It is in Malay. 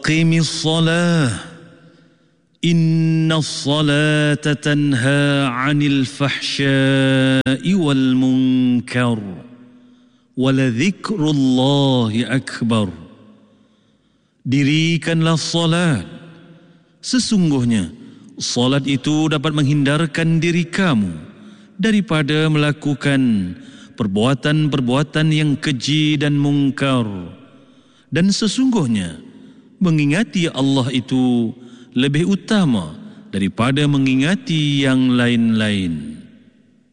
aqimis salah innas salata tanha 'anil fahsya'i wal munkar waladhikrullahi akbar. Dirikanlah salat, sesungguhnya salat itu dapat menghindarkan diri kamu daripada melakukan perbuatan-perbuatan yang keji dan mungkar, dan sesungguhnya mengingati Allah itu lebih utama daripada mengingati yang lain-lain.